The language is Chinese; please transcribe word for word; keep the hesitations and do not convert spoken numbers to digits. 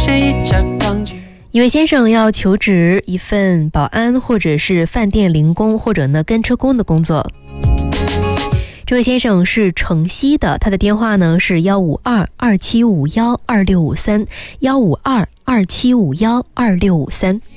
一位先生要求职一份保安或者是饭店零工或者呢跟车工的工作。这位先生是城西的，他的电话呢是幺五二二七五幺二六五三幺五二二七五幺二六五三。